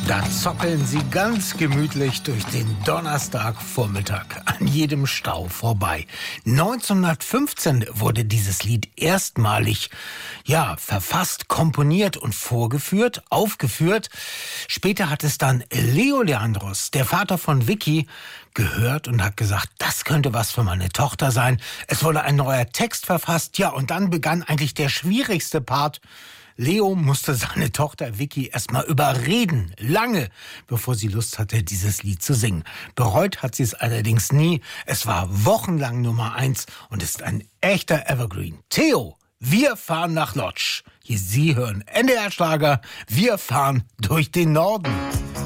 Da zoppeln sie ganz gemütlich durch den Donnerstagvormittag an jedem Stau vorbei. 1915 wurde dieses Lied erstmalig, verfasst, komponiert und aufgeführt. Später hat es dann Leo Leandros, der Vater von Vicky, gehört und hat gesagt, das könnte was für meine Tochter sein. Es wurde ein neuer Text verfasst, und dann begann eigentlich der schwierigste Part. Leo musste seine Tochter Vicky erstmal überreden, lange, bevor sie Lust hatte, dieses Lied zu singen. Bereut hat sie es allerdings nie. Es war wochenlang Nummer 1 und ist ein echter Evergreen. Theo, wir fahren nach Lodz. Hier Sie hören NDR Schlager. Wir fahren durch den Norden.